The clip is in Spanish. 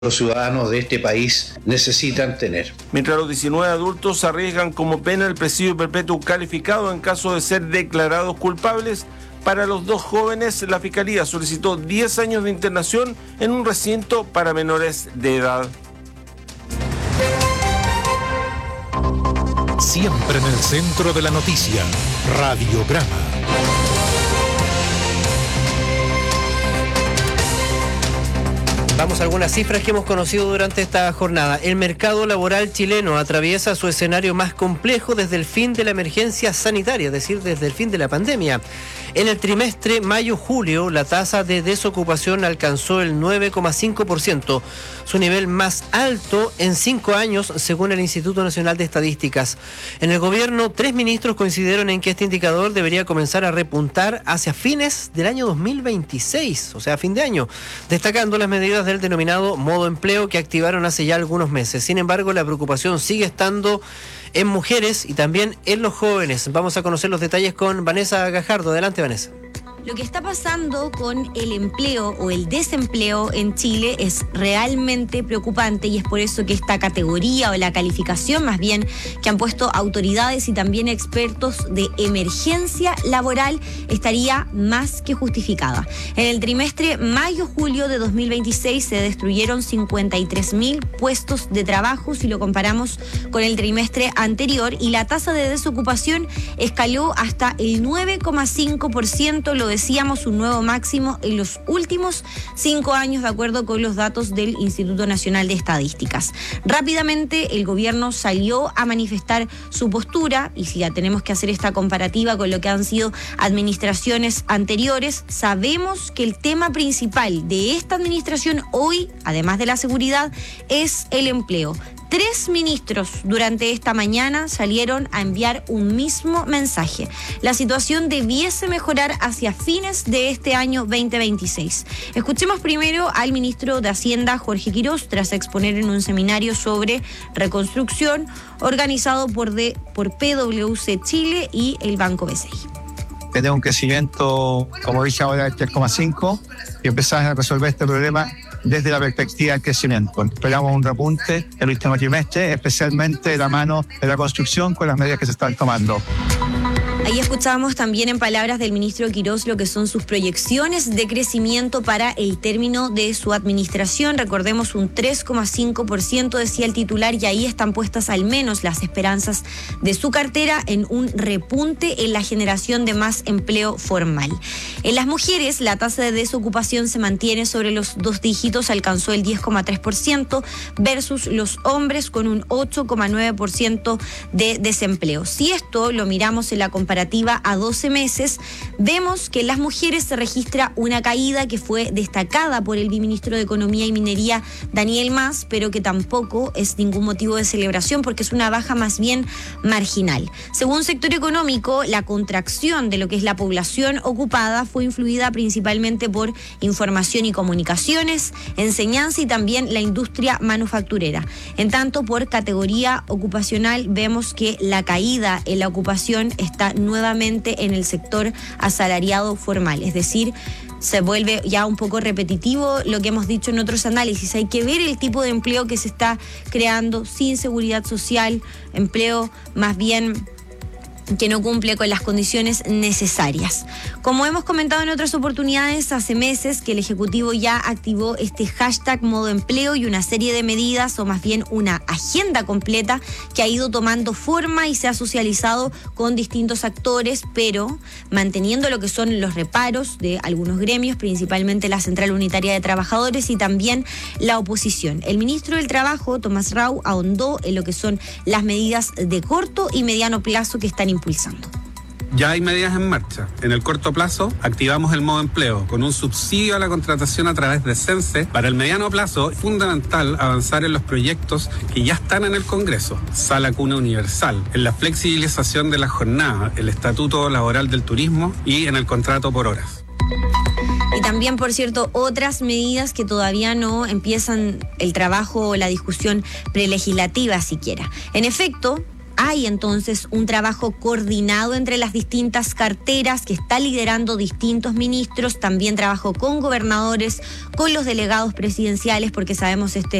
los ciudadanos de este país necesitan tener. Mientras los 19 adultos arriesgan como pena el presidio perpetuo calificado en caso de ser declarados culpables, para los dos jóvenes la Fiscalía solicitó 10 años de internación en un recinto para menores de edad. Siempre en el centro de la noticia, Radiograma. Vamos a algunas cifras que hemos conocido durante esta jornada. El mercado laboral chileno atraviesa su escenario más complejo desde el fin de la emergencia sanitaria, es decir, desde el fin de la pandemia. En el trimestre mayo-julio, la tasa de desocupación alcanzó el 9,5%, su nivel más alto en 5 años, según el Instituto Nacional de Estadísticas. En el gobierno, 3 ministros coincidieron en que este indicador debería comenzar a repuntar hacia fines del año 2026, o sea, fin de año, destacando las medidas del denominado modo empleo que activaron hace ya algunos meses. Sin embargo, la preocupación sigue estando en mujeres y también en los jóvenes. Vamos a conocer los detalles con Vanessa Gajardo. Adelante, Vanessa. Lo que está pasando con el empleo o el desempleo en Chile es realmente preocupante y es por eso que esta categoría o la calificación más bien que han puesto autoridades y también expertos de emergencia laboral estaría más que justificada. En el trimestre mayo-julio de 2026 se destruyeron 53.000 puestos de trabajo si lo comparamos con el trimestre anterior y la tasa de desocupación escaló hasta el 9,5%, lo decíamos, un nuevo máximo en los últimos 5 años, de acuerdo con los datos del Instituto Nacional de Estadísticas. Rápidamente el gobierno salió a manifestar su postura y si ya tenemos que hacer esta comparativa con lo que han sido administraciones anteriores, sabemos que el tema principal de esta administración hoy, además de la seguridad, es el empleo. 3 ministros durante esta mañana salieron a enviar un mismo mensaje. La situación debiese mejorar hacia fines de este año 2026. Escuchemos primero al ministro de Hacienda, Jorge Quirós, tras exponer en un seminario sobre reconstrucción organizado por PwC Chile y el Banco BCI. Tenemos un crecimiento, como dije ahora, del 3,5 y empezar a resolver este problema desde la perspectiva del crecimiento. Esperamos un repunte en el último trimestre, especialmente de la mano de la construcción con las medidas que se están tomando. Ahí escuchábamos también en palabras del ministro Quirós lo que son sus proyecciones de crecimiento para el término de su administración. Recordemos un 3,5% decía el titular y ahí están puestas al menos las esperanzas de su cartera en un repunte en la generación de más empleo formal. En las mujeres la tasa de desocupación se mantiene sobre los 2 dígitos, alcanzó el 10,3% versus los hombres con un 8,9% de desempleo. Si esto lo miramos en la comparativa a 12 meses, vemos que en las mujeres se registra una caída que fue destacada por el viceministro de Economía y Minería, Daniel Mas, pero que tampoco es ningún motivo de celebración porque es una baja más bien marginal. Según sector económico, la contracción de lo que es la población ocupada fue influida principalmente por información y comunicaciones, enseñanza y también la industria manufacturera. En tanto, por categoría ocupacional, vemos que la caída en la ocupación está nuevamente en el sector asalariado formal, es decir, se vuelve ya un poco repetitivo lo que hemos dicho en otros análisis. Hay que ver el tipo de empleo que se está creando sin seguridad social, empleo más bien que no cumple con las condiciones necesarias. Como hemos comentado en otras oportunidades, hace meses que el Ejecutivo ya activó este hashtag modo empleo y una serie de medidas, o más bien una agenda completa que ha ido tomando forma y se ha socializado con distintos actores, pero manteniendo lo que son los reparos de algunos gremios, principalmente la Central Unitaria de Trabajadores y también la oposición. El ministro del Trabajo, Tomás Rau, ahondó en lo que son las medidas de corto y mediano plazo que están impulsando. Ya hay medidas en marcha. En el corto plazo, activamos el modo empleo con un subsidio a la contratación a través de CENSE. Para el mediano plazo, es fundamental avanzar en los proyectos que ya están en el Congreso. Sala Cuna Universal, en la flexibilización de la jornada, el Estatuto Laboral del Turismo y en el contrato por horas. Y también, por cierto, otras medidas que todavía no empiezan el trabajo o la discusión prelegislativa siquiera. En efecto, Hay entonces un trabajo coordinado entre las distintas carteras que está liderando distintos ministros, también trabajo con gobernadores, con los delegados presidenciales, porque sabemos